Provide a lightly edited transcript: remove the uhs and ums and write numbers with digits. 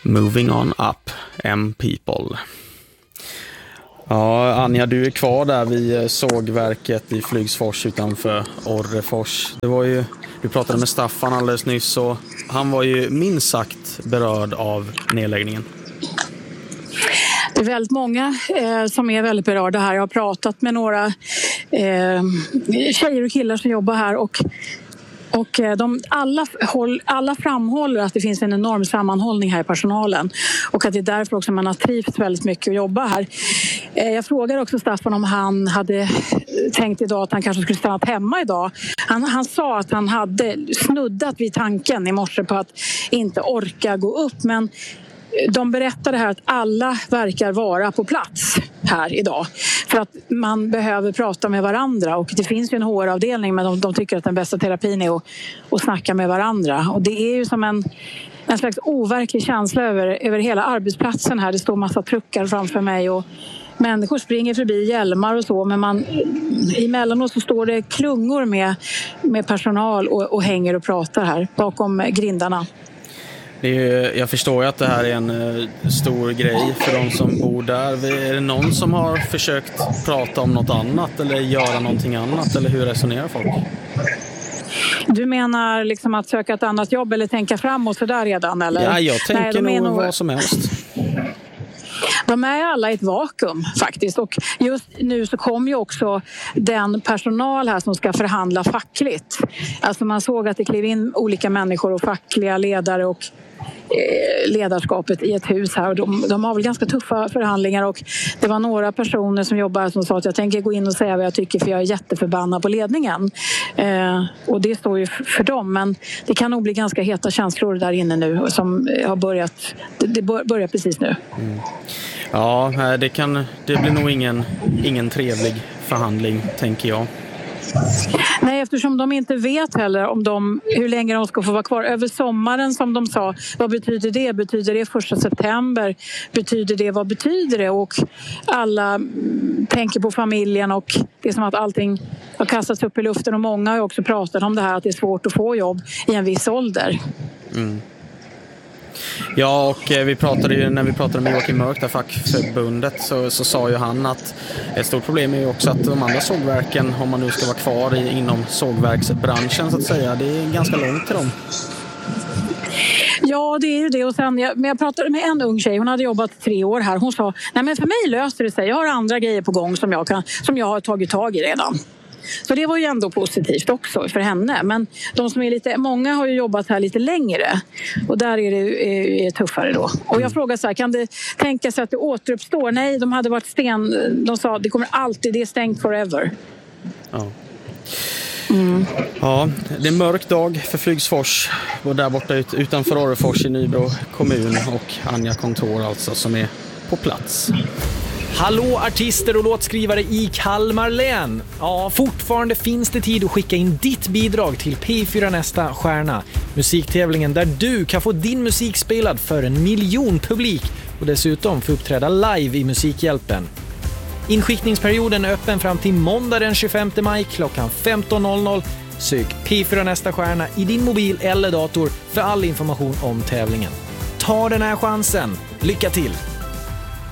Moving on up, M-People. Ja, Anja, du är kvar där vid sågverket i Flygsfors utanför Orrefors. Du pratade med Staffan alldeles nyss och han var ju minst sagt berörd av nedläggningen. Det är väldigt många som är väldigt berörda här. Jag har pratat med några tjejer och killar som jobbar här och alla framhåller att det finns en enorm sammanhållning här i personalen och att det är därför också man har trivts väldigt mycket att jobba här. Jag frågade också Staffan om han hade tänkt idag att han kanske skulle stanna hemma idag. Han sa att han hade snuddat vid tanken i morse på att inte orka gå upp, men de berättade här att alla verkar vara på plats här idag för att man behöver prata med varandra, och det finns ju en HR-avdelning, men de tycker att den bästa terapin är att snacka med varandra, och det är ju som en slags overklig känsla över hela arbetsplatsen här. Det står massa truckar framför mig och människor springer förbi hjälmar och så, men emellanåt så står det klungor med personal och hänger och pratar här bakom grindarna. Jag förstår ju att det här är en stor grej för de som bor där. Är det någon som har försökt prata om något annat eller göra någonting annat, eller hur resonerar folk? Du menar liksom att söka ett annat jobb eller tänka framåt så där redan? Eller? Ja, jag tänker nog vad som helst. De är alla i ett vakuum faktiskt, och just nu så kommer ju också den personal här som ska förhandla fackligt. Alltså man såg att det klev in olika människor och fackliga ledare och ledarskapet i ett hus här, och de har väl ganska tuffa förhandlingar, och det var några personer som jobbar som sa att jag tänker gå in och säga vad jag tycker för jag är jätteförbannad på ledningen, och det står ju för dem, men det kan nog bli ganska heta känslor där inne nu som har börjat, det börjar precis nu. Ja, det blir nog ingen trevlig förhandling, tänker jag. Nej, eftersom de inte vet heller hur länge de ska få vara kvar. Över sommaren, som de sa, vad betyder det? Betyder det 1 september? Vad betyder det? Och alla tänker på familjen, och det är som att allting har kastats upp i luften, och många har också pratat om det här att det är svårt att få jobb i en viss ålder. Mm. Ja, och när vi pratade med Joakim Mörk, där fackförbundet, så sa ju han att ett stort problem är ju också att de andra sågverken, om man nu ska vara kvar inom sågverksbranschen så att säga, det är ganska långt till dem. Ja, det är ju det. Och sen, jag pratade med en ung tjej, hon hade jobbat 3 år här. Hon sa, nej men för mig löser det sig. Jag har andra grejer på gång som jag har tagit tag i redan. Så det var ju ändå positivt också för henne. Men de som är många har ju jobbat här lite längre, och där är det tuffare då. Och jag frågade så här, kan det tänka sig att det återuppstår? Nej, de hade varit de sa det kommer alltid, det är stängt forever. Ja. Mm. Ja, det är en mörk dag för Flygsfors, och där borta utanför Orrefors i Nybro kommun, och Anja Kontor alltså som är på plats. Hallå artister och låtskrivare i Kalmar län. Ja, fortfarande finns det tid att skicka in ditt bidrag till P4 Nästa Stjärna. Musiktävlingen där du kan få din musik spelad för 1 miljon publik och dessutom få uppträda live i Musikhjälpen. Inskickningsperioden är öppen fram till måndag den 25 maj klockan 15.00. Sök P4 Nästa Stjärna i din mobil eller dator för all information om tävlingen. Ta den här chansen. Lycka till!